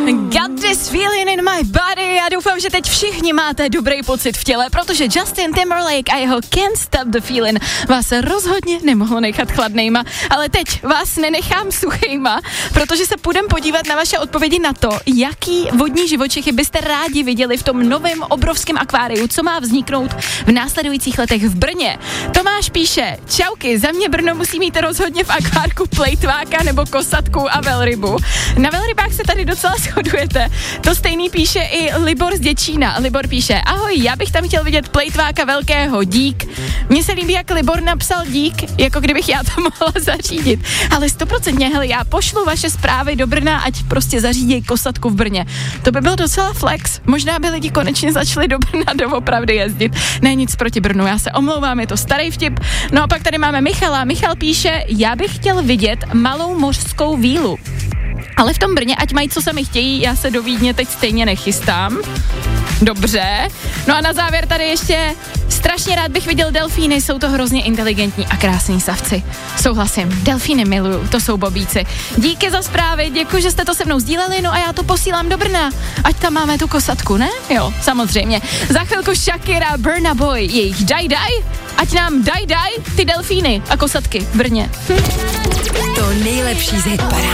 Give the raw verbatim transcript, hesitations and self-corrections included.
Got this feeling in my body. Já doufám, že teď všichni máte dobrý pocit v těle, protože Justin Timberlake a jeho Can't Stop the Feeling vás rozhodně nemohlo nechat chladnejma. Ale teď vás nenechám suchejma, protože se půjdem podívat na vaše odpovědi na to, jaký vodní živočichy byste rádi viděli v tom novém obrovském akváriu, co má vzniknout v následujících letech v Brně. Tomáš píše, čauky, za mě Brno musí mít rozhodně v akvárku plejtváka nebo kosatku a velrybu. Na velrybách se tady docela shodujete. To stejný píše i Libor z Děčína. Libor píše, ahoj, já bych tam chtěl vidět plejtváka velkého, dík. Mně se líbí, jak Libor napsal dík, jako kdybych já to mohla zařídit. Ale stoprocentně, hele, já pošlu vaše zprávy do Brna, ať prostě zařídí kosatku v Brně. To by byl docela flex. Možná by lidi konečně začali do Brna doopravdy jezdit. Ne, nic proti Brnu, já se omlouvám, je to starý vtip. No a pak tady máme Michala. Michal píše, já bych chtěl vidět malou mořskou vílu. Ale v tom Brně, ať mají, co sami chtějí, já se do Vídně teď stejně nechystám. Dobře. No a na závěr tady ještě strašně rád bych viděl delfíny, jsou to hrozně inteligentní a krásní savci. Souhlasím, delfíny miluju, to jsou bobíci. Díky za zprávy, děkuji, že jste to se mnou sdíleli, no a já to posílám do Brna. Ať tam máme tu kosatku, ne? Jo, samozřejmě. Za chvilku Shakira, Burna Boy, jejich daj daj, ať nám daj daj ty delfíny a kosatky v Brně. Hm. To nejlepší z hitparády.